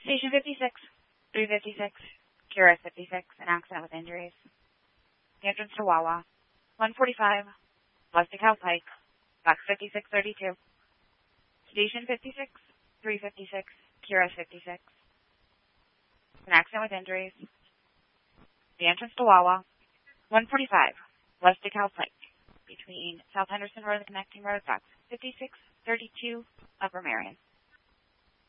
Station 56, 356, QRS 56, an accident with injuries. The entrance to Wawa, 145, west of Cow Pike, box 5632. Station 56, 356, QRS 56, an accident with injuries. The entrance to Wawa, 145, west of Cow Pike, between South Henderson Road and the connecting road, box 5632, Upper Marion.